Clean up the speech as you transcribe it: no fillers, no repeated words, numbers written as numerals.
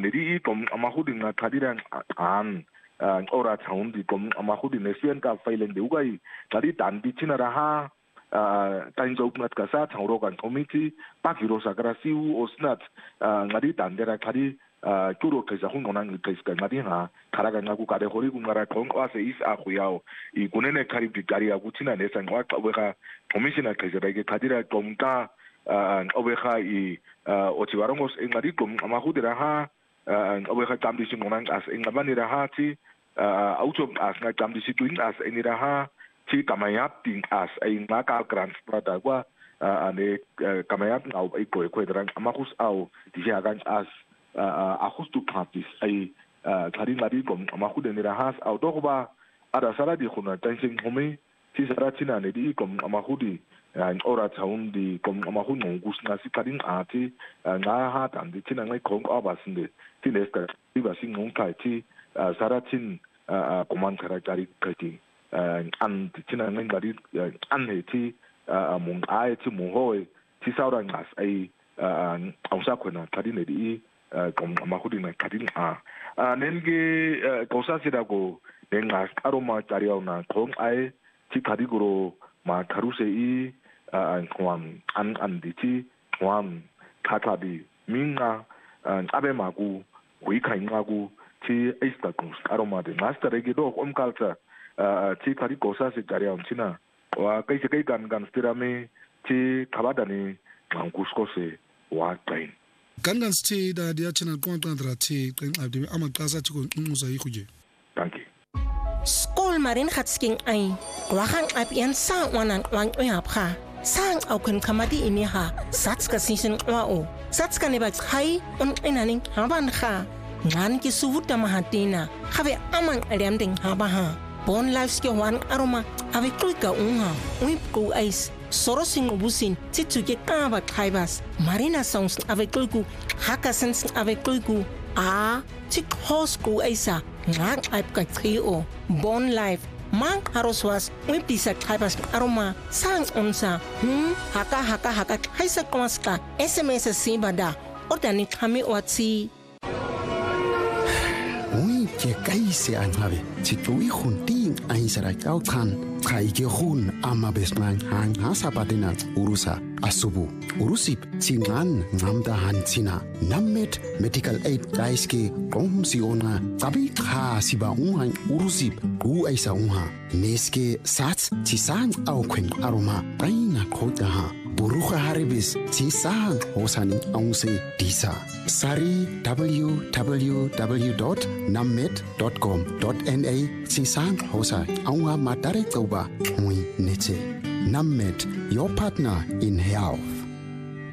nedi kom amahudi nga khadira an ora chaundi kom amahudi nesien ka failen de ugai tadi dan di china raha tain jok ngat ka sa changro kan committee pakiro sakara siu osnat ngadi dan dera khadi turo kaisa hun nonang kaisa ngadi ha kharaga ngaku kare hori kungara kong ase is a khuyao I kunene khari bigari agu china nesa ngwa weka commissioner kaisa rege khadira komka obeha I ochiwarongos ngadi kom amahudi raha obeha tamdi sinonang as ngabani raha ti auto as nga tamdi situing as eniraha ti kamayap ting as ay nakal grants prata kwa ane kamayap ngau ay ko drang amakus au dihagan as akus tu practice ay kari ngadi kom amaku denirahas au to ba ada sala di khuna tensing home ti sara china ne di kom amahudi ora chaun di kom amahu ngus na si karing ati nga ha tan di china ngai kong abasinde ti neska ti basing ngong kai ti sara chin command karakari kati an china ngai ngadi an he ti mong ai ti mong hoi ti saura ngas ai ausa khona kadi ne di kom amahudi na karing nenge kosa sirago nengas aroma chariau na kong ai ti kadigoro ma karuse I kwam an dichi kwam katabi minga abe magu wi kaingagu ti esta kons aroma de master regido kalta ti kari kosa se chariau china wa kai se kai gan stirame ti kabadani mangusko se wa tain Gangan sti da dia channel kontra ti qeng abdi amaqasa ti ko nquza yikuje Thank you Skol marin khatsking ai wahang apian sa wanan wang oyapha sang au kun kamadi ini ha sats ka sisin wao sats ka ne ba khai on inaning haban kha ngan ki suvuta mahatina have amang aliam ding haba ha bon lives ke wan aroma ave klika unha ui ko ais sorosing ubusin tituke ka ba khaibas marina songs ave kliku hakasens ave kliku tik hosko aisa ngang aip ka trio bon life mang haroswas wipisa khaibas aroma sang onsa haka haisa komaska sms sibada odani khami watsi ui ke kaise anhabe chitui khunting aisara kau khan khai ke khun ama besman hang hasapatina urusa asubu urusip singan ngamda hansina nammet medical aid kaiske komsiona tabi kha siba unhan urusip u aisa unha neske sats chisang au kwen aroma taina khota ha buruha haribis chisang hosani aungse disa sari www.nammet.com.na chisang hosa aunga matare toba hui neche Nammet, your partner in health.